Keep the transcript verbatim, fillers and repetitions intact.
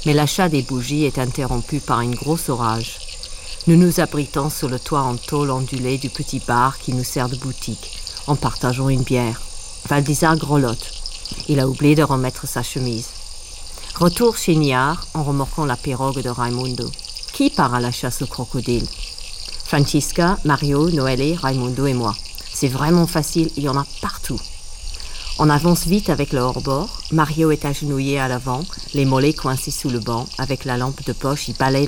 Mais l'achat des bougies est interrompu par un gros orage. Nous nous abritons sur le toit en tôle ondulée du petit bar qui nous sert de boutique, en partageant une bière. Valdizar grelotte. Il a oublié de remettre sa chemise. Retour chez Niart en remorquant la pirogue de Raimundo. Qui part à la chasse aux crocodiles? Francisca, Mario, Noelle, Raimundo et moi. C'est vraiment facile, il y en a partout. On avance vite avec le hors-bord. Mario est agenouillé à l'avant, les mollets coincés sous le banc. Avec la lampe de poche, il balaye